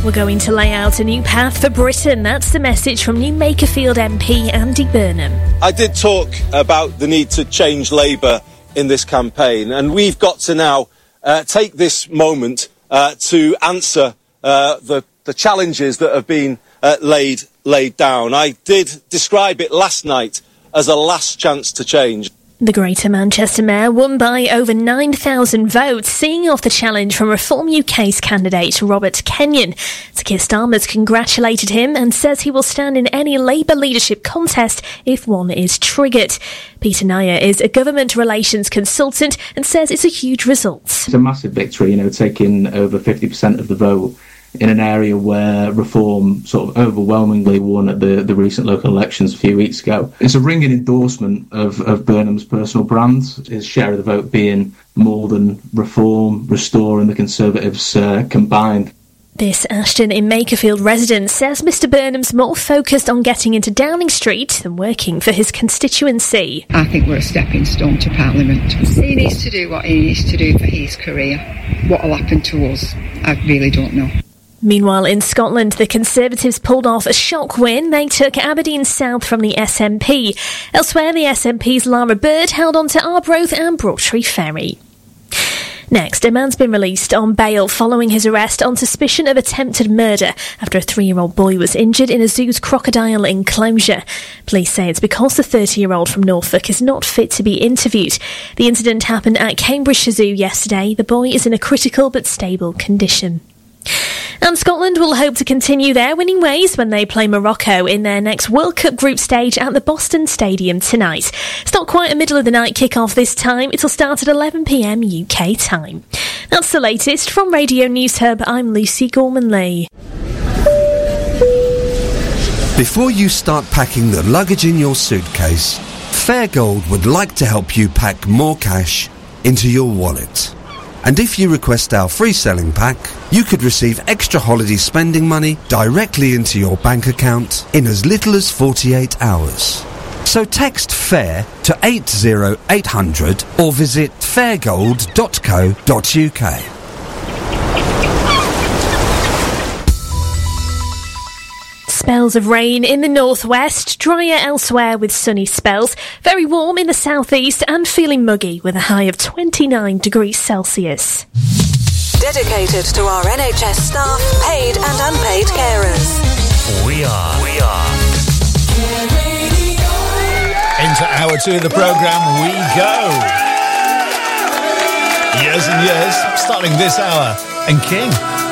We're going to lay out a new path for Britain. That's the message from New Makerfield MP Andy Burnham. I did talk about the need to change Labour in this campaign, and we've got to now take this moment to answer the challenges that have been laid down. I did describe it last night as a last chance to change. The Greater Manchester Mayor won by over 9,000 votes, seeing off the challenge from Reform UK's candidate Robert Kenyon. Sir Keir Starmer's congratulated him and says he will stand in any Labour leadership contest if one is triggered. Peter Nair is a government relations consultant and says it's a huge result. It's a massive victory, taking over 50% of the vote in an area where Reform sort of overwhelmingly won at the recent local elections a few weeks ago. It's a ringing endorsement of Burnham's personal brand, his share of the vote being more than Reform, Restore and the Conservatives combined. This Ashton in Makerfield resident says Mr Burnham's more focused on getting into Downing Street than working for his constituency. I think we're a stepping stone to Parliament. He needs to do what he needs to do for his career. What will happen to us, I really don't know. Meanwhile, in Scotland, the Conservatives pulled off a shock win. They took Aberdeen South from the SNP. Elsewhere, the SNP's Lara Bird held on to Arbroath and Broadtree Ferry. Next, a man's been released on bail following his arrest on suspicion of attempted murder after a 3-year-old boy was injured in a zoo's crocodile enclosure. Police say it's because the 30-year-old from Norfolk is not fit to be interviewed. The incident happened at Cambridgeshire Zoo yesterday. The boy is in a critical but stable condition. And Scotland will hope to continue their winning ways when they play Morocco in their next World Cup group stage at the Boston Stadium tonight. It's not quite a middle of the night kick-off this time. It'll start at 11 p.m. UK time. That's the latest from Radio News Hub. I'm Lucy Gorman-Lee. Before you start packing the luggage in your suitcase, Fairgold would like to help you pack more cash into your wallet. And if you request our free selling pack, you could receive extra holiday spending money directly into your bank account in as little as 48 hours. So text FAIR to 80800 or visit fairgold.co.uk. Spells of rain in the northwest, drier elsewhere with sunny spells, very warm in the southeast and feeling muggy with a high of 29 degrees Celsius. Dedicated to our NHS staff, paid and unpaid carers. We are. Into hour 2 of the programme we go. Years and years, starting this hour, and King.